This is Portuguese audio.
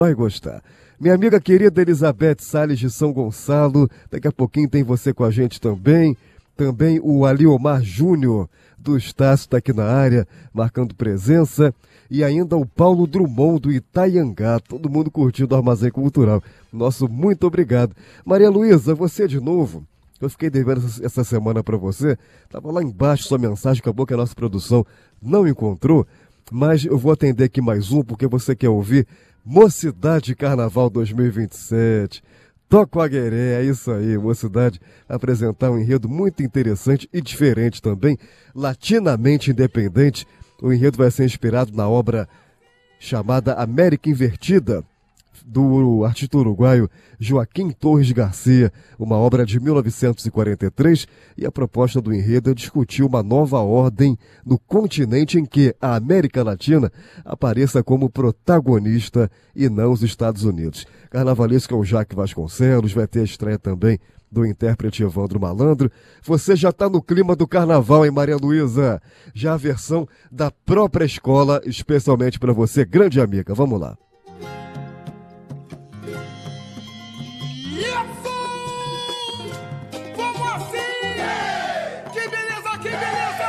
vai gostar. Minha amiga querida Elizabeth Salles de São Gonçalo, daqui a pouquinho tem você com a gente também. Também o Aliomar Júnior do Estácio está aqui na área, marcando presença. E ainda o Paulo Drummond do Itaiangá, todo mundo curtindo o Armazém Cultural. Nosso muito obrigado. Maria Luísa, você de novo. Eu fiquei devendo essa semana para você. Estava lá embaixo sua mensagem, acabou que a nossa produção não encontrou. Mas eu vou atender aqui mais um, porque você quer ouvir Mocidade Carnaval 2027. Toco a Gueré, é isso aí, Mocidade, apresentar um enredo muito interessante e diferente também, latinamente independente. O enredo vai ser inspirado na obra chamada América Invertida, do artista uruguaio Joaquim Torres Garcia, uma obra de 1943, e a proposta do enredo é discutir uma nova ordem no continente em que a América Latina apareça como protagonista e não os Estados Unidos. Carnavalesco é o Jaque Vasconcelos, vai ter a estreia também do intérprete Evandro Malandro. Você já está no clima do carnaval, hein, Maria Luísa? Já a versão da própria escola, especialmente para você, grande amiga. Vamos lá. Yes, sir!